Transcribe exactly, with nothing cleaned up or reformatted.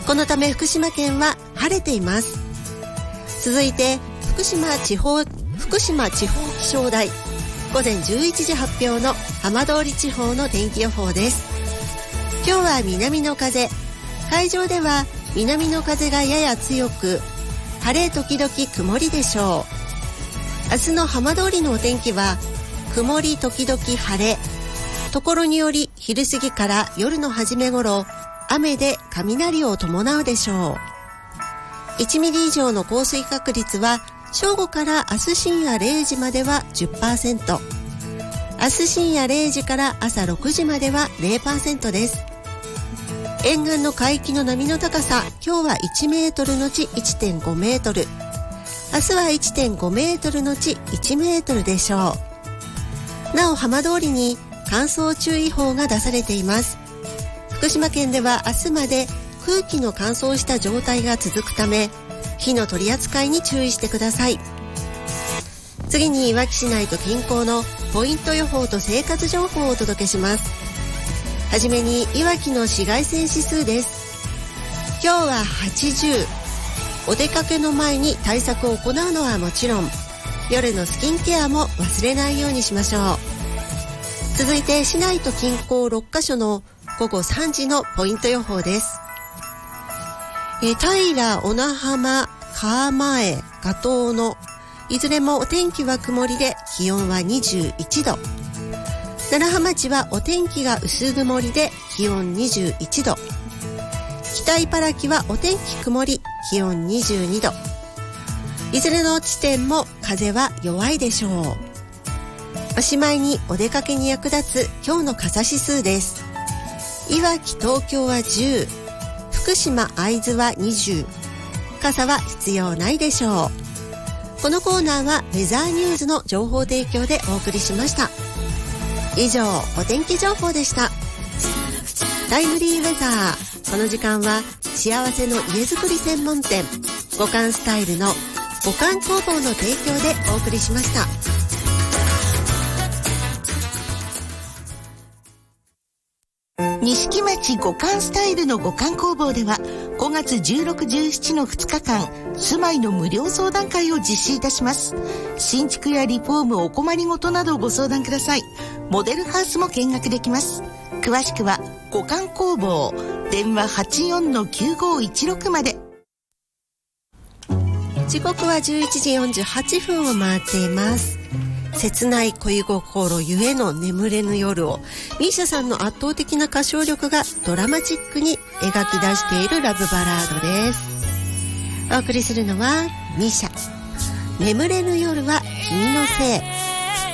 このため福島県は晴れています。続いて福島地方福島地方気象台午前じゅういちじ発表の浜通り地方の天気予報です。今日は南の風、海上では南の風がやや強く、晴れ時々曇りでしょう。明日の浜通りのお天気は曇り時々晴れ、ところにより昼過ぎから夜の初め頃雨で雷を伴うでしょう。いちミリ以上の降水確率は正午から明日深夜れいじまでは じゅっパーセント、 明日深夜れいじから朝ろくじまでは ゼロパーセント です。沿岸の海域の波の高さ、今日はいちメートルのち いってんごメートル、明日は いってんごメートルのちいちメートルでしょう。なお浜通りに乾燥注意報が出されています。福島県では明日まで空気の乾燥した状態が続くため、火の取り扱いに注意してください。次にいわき市内と近郊のポイント予報と生活情報をお届けします。はじめにいわきの紫外線指数です。今日ははちじゅう。お出かけの前に対策を行うのはもちろん、夜のスキンケアも忘れないようにしましょう。続いて市内と近郊ろっかしょのごごさんじのポイント予報です。え平、小名浜、川前、画東のいずれもお天気は曇りで気温はにじゅういちど、楢葉町はお天気が薄曇りで気温にじゅういちど、北茨城はお天気曇り気温にじゅうにど、いずれの地点も風は弱いでしょう。おしまいにお出かけに役立つ今日の傘指数です。いわき、東京はじゅう、福島、会津はにじゅう、傘は必要ないでしょう。このコーナーはウェザーニューズの情報提供でお送りしました。以上、お天気情報でした。タイムリーウェザー、この時間は幸せの家づくり専門店五感スタイルの五感工房の提供でお送りしました。 錦町五感スタイルの五感工房ではごがつじゅうろく、じゅうしちのふつかかん、住まいの無料相談会を実施いたします。新築やリフォーム、お困りごとなどをご相談ください。モデルハウスも見学できます。詳しくは五感工房、電話 はちよんのきゅうごいちろく まで。 時刻はじゅういちじよんじゅうはっぷんを回っています。切ない恋心ゆえの眠れぬ夜を、ミーシャさんの圧倒的な歌唱力がドラマチックに描き出しているラブバラードです。お送りするのはミーシャ。眠れぬ夜は君のせい。